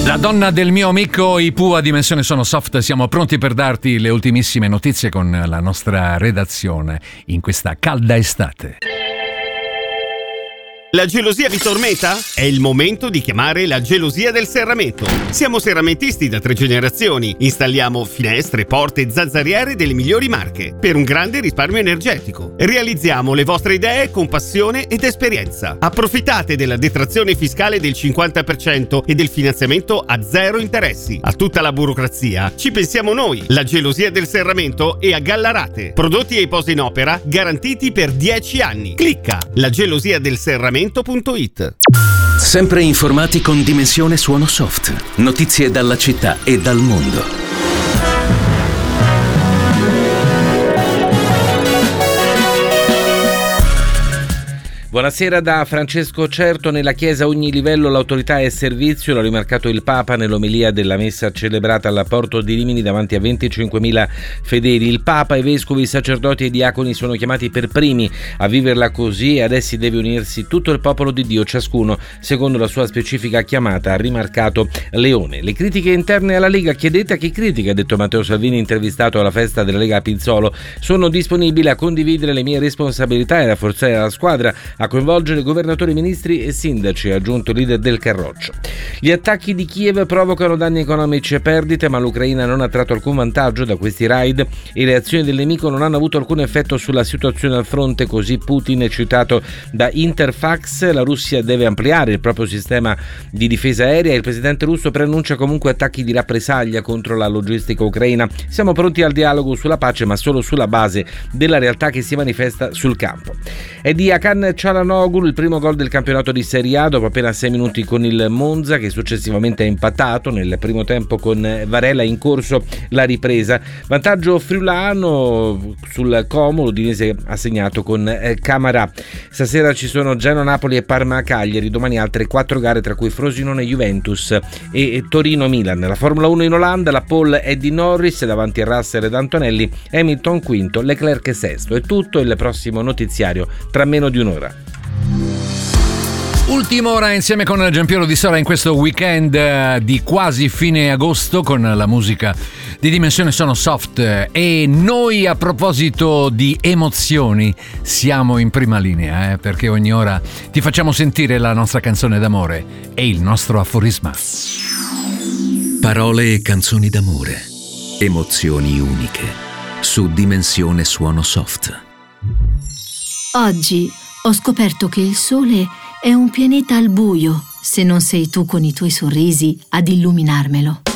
La donna del mio amico Ipu a Dimensione Sono Soft, siamo pronti per darti le ultimissime notizie con la nostra redazione in questa calda estate. La gelosia vi tormenta? È il momento di chiamare la gelosia del serramento. Siamo serramentisti da 3 generazioni. Installiamo finestre, porte e zanzariere delle migliori marche per un grande risparmio energetico. Realizziamo le vostre idee con passione ed esperienza. Approfittate della detrazione fiscale del 50% e del finanziamento a 0 interessi. A tutta la burocrazia ci pensiamo noi. La gelosia del serramento è a Gallarate. Prodotti e poste in opera garantiti per 10 anni. Clicca lagelosiadelserramento.it. Sempre informati con Dimensione Suono Soft. Notizie dalla città e dal mondo. Buonasera da Francesco Certo. Nella Chiesa a ogni livello l'autorità è servizio, l'ha rimarcato il Papa nell'omelia della messa celebrata alla Porto di Rimini davanti a 25.000 fedeli. Il Papa, i vescovi, i sacerdoti e i diaconi sono chiamati per primi a viverla così e ad essi deve unirsi tutto il popolo di Dio, ciascuno secondo la sua specifica chiamata, ha rimarcato Leone. Le critiche interne alla Lega, chiedete a chi critica, ha detto Matteo Salvini intervistato alla festa della Lega a Pinzolo. Sono disponibile a condividere le mie responsabilità e rafforzare la squadra, a coinvolgere governatori, ministri e sindaci, ha aggiunto il leader del Carroccio. Gli attacchi di Kiev provocano danni economici e perdite, ma l'Ucraina non ha tratto alcun vantaggio da questi raid e le azioni del nemico non hanno avuto alcun effetto sulla situazione al fronte, così Putin è citato da Interfax. La Russia deve ampliare il proprio sistema di difesa aerea e il presidente russo preannuncia comunque attacchi di rappresaglia contro la logistica ucraina. Siamo pronti al dialogo sulla pace, ma solo sulla base della realtà che si manifesta sul campo. È di Hakan Çalhanoğlu il primo gol del campionato di Serie A dopo appena 6 minuti con il Monza, che successivamente ha empatato nel primo tempo con Varela, in corso la ripresa. Vantaggio friulano sul Como, l'Udinese ha segnato con Camarà. Stasera ci sono Genoa-Napoli e Parma-Cagliari, domani altre 4 gare tra cui Frosinone, Juventus e Torino-Milan. La Formula 1 in Olanda, la pole è di Norris davanti a Russell ed Antonelli, Hamilton quinto, Leclerc sesto. È tutto, il prossimo notiziario tra meno di un'ora. Ultima ora insieme con Giampiero Di Sora in questo weekend di quasi fine agosto con la musica di Dimensione Sono Soft. E noi, a proposito di emozioni, siamo in prima linea, perché ogni ora ti facciamo sentire la nostra canzone d'amore e il nostro aforisma. Parole e canzoni d'amore, emozioni uniche, su Dimensione Suono Soft. Oggi ho scoperto che il sole è un pianeta al buio, se non sei tu con i tuoi sorrisi ad illuminarmelo.